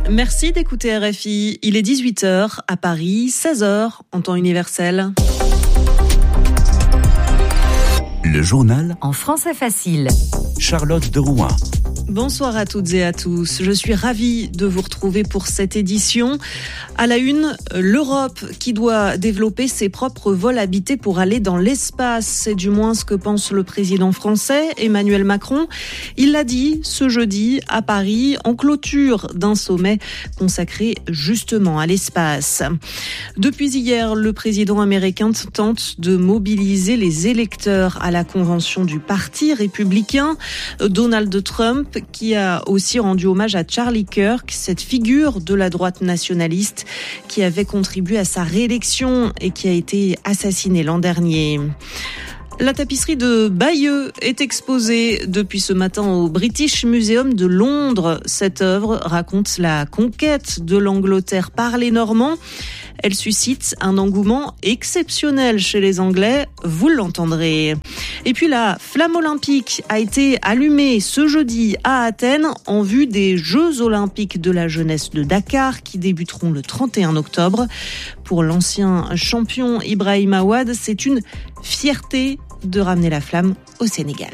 Merci d'écouter RFI. Il est 18h à Paris, 16h en temps universel. Le journal en français facile. Charlotte de Rouen. Bonsoir à toutes et à tous. Je suis ravie de vous retrouver pour cette édition. À la une, l'Europe qui doit développer ses propres vols habités pour aller dans l'espace. C'est du moins ce que pense le président français, Emmanuel Macron. Il l'a dit ce jeudi à Paris en clôture d'un sommet consacré justement à l'espace. Depuis hier, le président américain tente de mobiliser les électeurs à la convention du Parti républicain. Donald Trump qui a aussi rendu hommage à Charlie Kirk, cette figure de la droite nationaliste qui avait contribué à sa réélection et qui a été assassiné l'an dernier. La tapisserie de Bayeux est exposée depuis ce matin au British Museum de Londres. Cette œuvre raconte la conquête de l'Angleterre par les Normands. Elle suscite un engouement exceptionnel chez les Anglais, vous l'entendrez. Et puis la flamme olympique a été allumée ce jeudi à Athènes en vue des Jeux olympiques de la jeunesse de Dakar qui débuteront le 31 octobre. Pour l'ancien champion Ibrahim Aouad, c'est une fierté de ramener la flamme au Sénégal.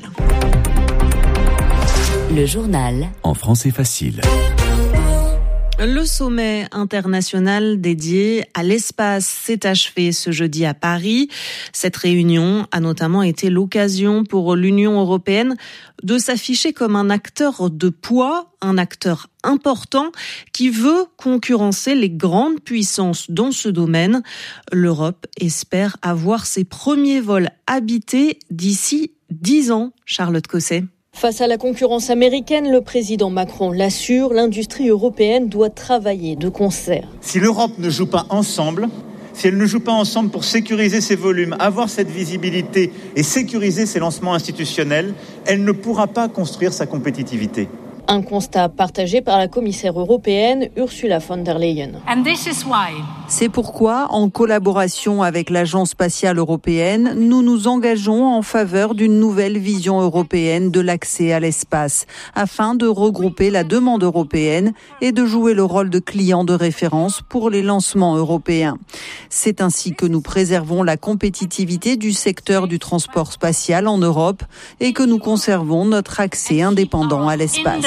Le journal en français facile. Le sommet international dédié à l'espace s'est achevé ce jeudi à Paris. Cette réunion a notamment été l'occasion pour l'Union européenne de s'afficher comme un acteur de poids, un acteur important qui veut concurrencer les grandes puissances dans ce domaine. L'Europe espère avoir ses premiers vols habités d'ici 10 ans. Charlotte Cosset. Face à la concurrence américaine, le président Macron l'assure, l'industrie européenne doit travailler de concert. Si l'Europe ne joue pas ensemble, si elle ne joue pas ensemble pour sécuriser ses volumes, avoir cette visibilité et sécuriser ses lancements institutionnels, elle ne pourra pas construire sa compétitivité. Un constat partagé par la commissaire européenne Ursula von der Leyen. C'est pourquoi, en collaboration avec l'Agence spatiale européenne, nous nous engageons en faveur d'une nouvelle vision européenne de l'accès à l'espace, afin de regrouper la demande européenne et de jouer le rôle de client de référence pour les lancements européens. C'est ainsi que nous préservons la compétitivité du secteur du transport spatial en Europe et que nous conservons notre accès indépendant à l'espace.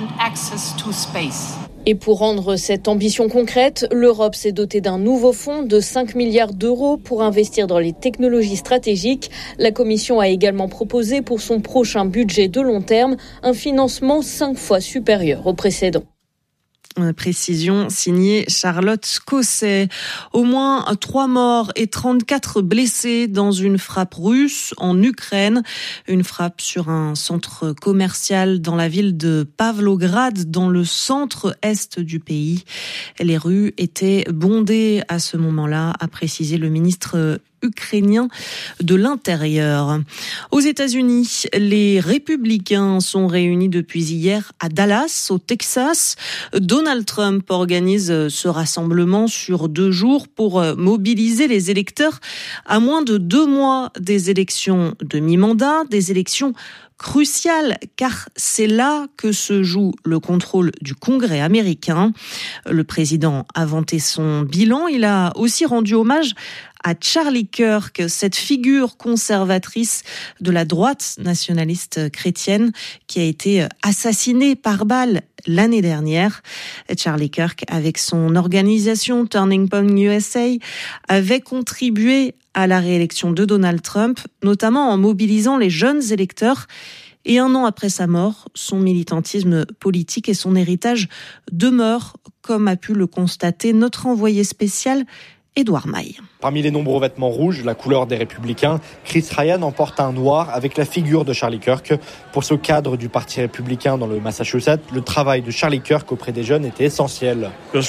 Et pour rendre cette ambition concrète, l'Europe s'est dotée d'un nouveau fonds de 5 milliards d'euros pour investir dans les technologies stratégiques. La Commission a également proposé pour son prochain budget de long terme un financement 5 fois supérieur au précédent. Précision signée Charlotte Cosset. Au moins 3 morts et 34 blessés dans une frappe russe en Ukraine. Une frappe sur un centre commercial dans la ville de Pavlograd, dans le centre-est du pays. Les rues étaient bondées à ce moment-là, a précisé le ministre ukrainien de l'Intérieur. Aux États-Unis, les républicains sont réunis depuis hier à Dallas, au Texas. Donald Trump organise ce rassemblement sur 2 jours pour mobiliser les électeurs à moins de 2 mois des élections de mi-mandat, des élections crucial car c'est là que se joue le contrôle du Congrès américain. Le président a vanté son bilan. Il a aussi rendu hommage à Charlie Kirk, cette figure conservatrice de la droite nationaliste chrétienne qui a été assassinée par balle l'année dernière. Charlie Kirk, avec son organisation Turning Point USA, avait contribué à la réélection de Donald Trump, notamment en mobilisant les jeunes électeurs. Et 1 an après sa mort, son militantisme politique et son héritage demeurent, comme a pu le constater notre envoyé spécial Édouard Maille. Parmi les nombreux vêtements rouges, la couleur des Républicains, Chris Ryan en porte un noir avec la figure de Charlie Kirk. Pour ce cadre du Parti républicain dans le Massachusetts, le travail de Charlie Kirk auprès des jeunes était essentiel. Ce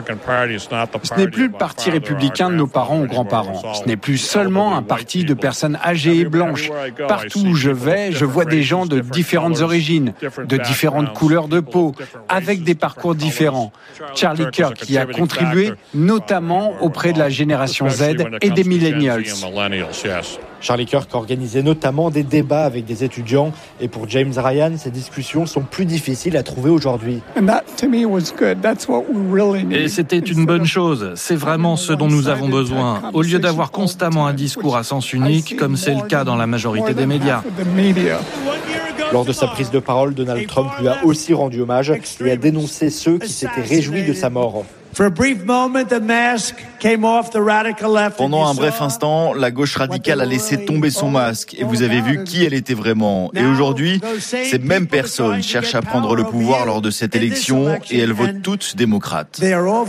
n'est plus le Parti républicain de nos parents ou grands-parents. Ce n'est plus seulement un parti de personnes âgées et blanches. Partout où je vais, je vois des gens de différentes origines, de différentes couleurs de peau, avec des parcours différents. Charlie Kirk y a contribué, notamment auprès de la génération Z. Z et des millennials. Charlie Kirk organisait notamment des débats avec des étudiants. Et pour James Ryan, ces discussions sont plus difficiles à trouver aujourd'hui. Et c'était une bonne chose. C'est vraiment ce dont nous avons besoin. Au lieu d'avoir constamment un discours à sens unique, comme c'est le cas dans la majorité des médias. Lors de sa prise de parole, Donald Trump lui a aussi rendu hommage et a dénoncé ceux qui s'étaient réjouis de sa mort. Pendant un bref instant, la gauche radicale a laissé tomber son masque et vous avez vu qui elle était vraiment. Et aujourd'hui, ces mêmes personnes cherchent à prendre le pouvoir lors de cette élection et elles votent toutes démocrates.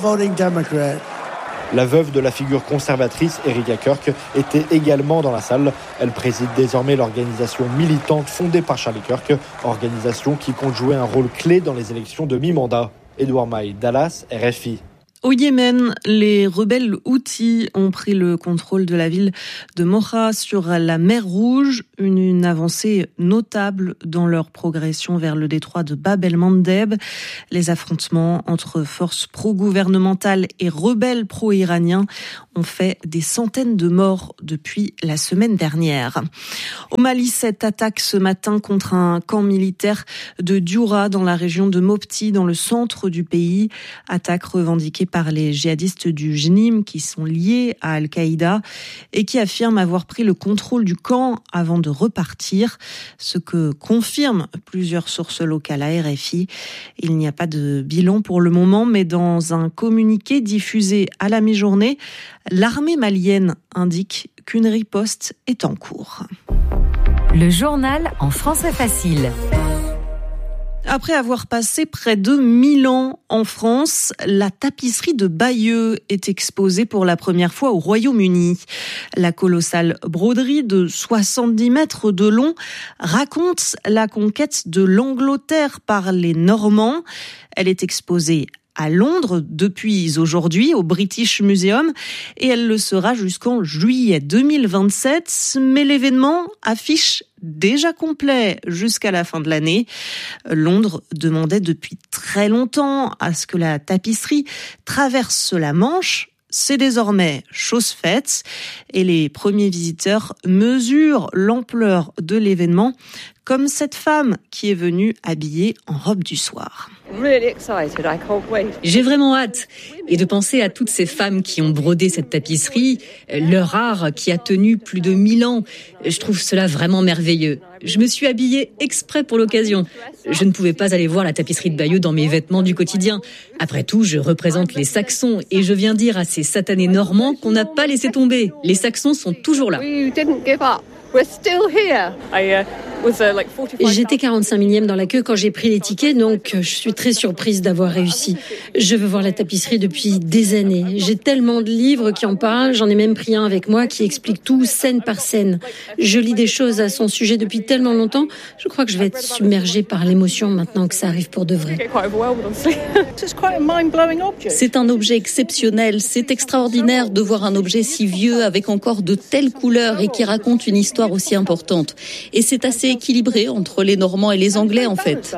La veuve de la figure conservatrice, Erika Kirk, était également dans la salle. Elle préside désormais l'organisation militante fondée par Charlie Kirk, organisation qui compte jouer un rôle clé dans les élections de mi-mandat. Edouard Maille, Dallas, RFI. Au Yémen, les rebelles Houthis ont pris le contrôle de la ville de Moha sur la mer Rouge, une avancée notable dans leur progression vers le détroit de Bab el-Mandeb. Les affrontements entre forces pro-gouvernementales et rebelles pro-iraniens ont fait des centaines de morts depuis la semaine dernière. Au Mali, cette attaque ce matin contre un camp militaire de Dioura dans la région de Mopti, dans le centre du pays. Attaque revendiquée par les djihadistes du JNIM qui sont liés à Al-Qaïda et qui affirment avoir pris le contrôle du camp avant de repartir, ce que confirment plusieurs sources locales à RFI. Il n'y a pas de bilan pour le moment, mais dans un communiqué diffusé à la mi-journée, l'armée malienne indique qu'une riposte est en cours. Le journal en français facile. Après avoir passé près de 1000 ans en France, la tapisserie de Bayeux est exposée pour la première fois au Royaume-Uni. La colossale broderie de 70 mètres de long raconte la conquête de l'Angleterre par les Normands. Elle est exposée à Londres depuis aujourd'hui au British Museum et elle le sera jusqu'en juillet 2027. Mais l'événement affiche déjà complet jusqu'à la fin de l'année. Londres demandait depuis très longtemps à ce que la tapisserie traverse la Manche. C'est désormais chose faite et les premiers visiteurs mesurent l'ampleur de l'événement, comme cette femme qui est venue habillée en robe du soir. J'ai vraiment hâte. Et de penser à toutes ces femmes qui ont brodé cette tapisserie, leur art qui a tenu plus de 1000 ans. Je trouve cela vraiment merveilleux. Je me suis habillée exprès pour l'occasion. Je ne pouvais pas aller voir la tapisserie de Bayeux dans mes vêtements du quotidien. Après tout, je représente les Saxons et je viens dire à ces satanés Normands qu'on n'a pas laissé tomber. Les Saxons sont toujours là. J'étais 45 millième dans la queue quand j'ai pris les tickets, donc je suis très surprise d'avoir réussi. Je veux voir la tapisserie depuis des années. J'ai tellement de livres qui en parlent, j'en ai même pris un avec moi qui explique tout scène par scène. Je lis des choses à son sujet depuis tellement longtemps, je crois que je vais être submergée par l'émotion maintenant que ça arrive pour de vrai. C'est un objet exceptionnel, c'est extraordinaire de voir un objet si vieux avec encore de telles couleurs et qui raconte une histoire aussi importante. Et c'est assez équilibré entre les Normands et les Anglais, en fait.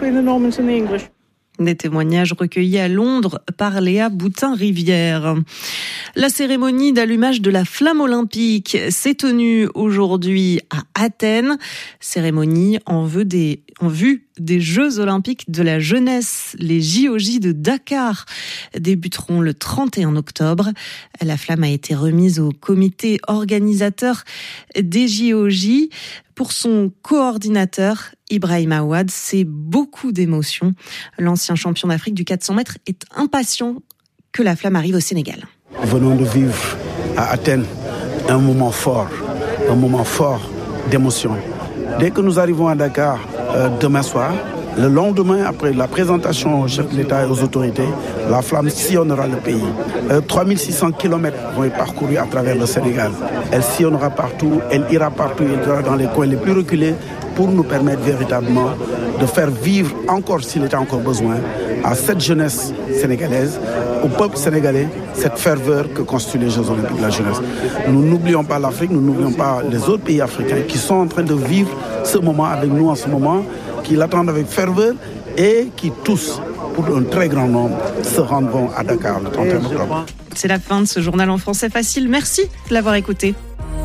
Des témoignages recueillis à Londres par Léa Boutin-Rivière. La cérémonie d'allumage de la flamme olympique s'est tenue aujourd'hui à Athènes. Cérémonie en vue des Jeux olympiques de la jeunesse. Les JOJ de Dakar débuteront le 31 octobre. La flamme a été remise au comité organisateur des JOJ. Pour son coordinateur, Ibrahim Aouad, c'est beaucoup d'émotions. L'ancien champion d'Afrique du 400 mètres est impatient que la flamme arrive au Sénégal. Venons de vivre à Athènes un moment fort d'émotion. Dès que nous arrivons à Dakar demain soir, le lendemain, après la présentation au chef de l'État et aux autorités, la flamme sillonnera le pays. 3600 km vont être parcourus à travers le Sénégal. Elle sillonnera partout, elle ira partout, elle ira dans les coins les plus reculés pour nous permettre véritablement de faire vivre encore, s'il était encore besoin, à cette jeunesse sénégalaise, au peuple sénégalais, cette ferveur que constituent les Jeux Olympiques de la jeunesse. Nous n'oublions pas l'Afrique, nous n'oublions pas les autres pays africains qui sont en train de vivre ce moment avec nous en ce moment, qui l'attendent avec ferveur et qui tous, pour un très grand nombre, se rendront à Dakar le 31 octobre. C'est la fin de ce journal en français facile. Merci de l'avoir écouté.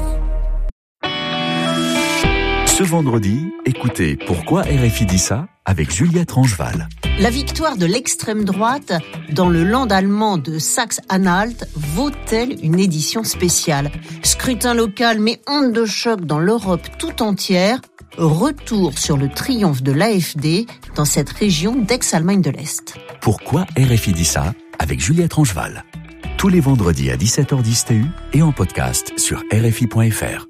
Ce vendredi, écoutez Pourquoi RFI dit ça avec Juliette Rangeval. La victoire de l'extrême droite dans le land allemand de Saxe-Anhalt vaut-elle une édition spéciale ? Scrutin local mais onde de choc dans l'Europe tout entière. Retour sur le triomphe de l'AfD dans cette région d'ex-Allemagne de l'Est. Pourquoi RFI dit ça avec Juliette Rangeval. Tous les vendredis à 17h10 TU et en podcast sur rfi.fr.